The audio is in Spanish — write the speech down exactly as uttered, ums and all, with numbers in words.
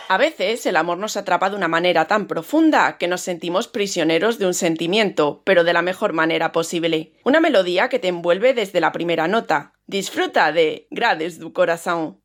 A veces el amor nos atrapa de una manera tan profunda que nos sentimos prisioneros de un sentimiento, pero de la mejor manera posible. Una melodía que te envuelve desde la primera nota. Disfruta de Grades du Corazón.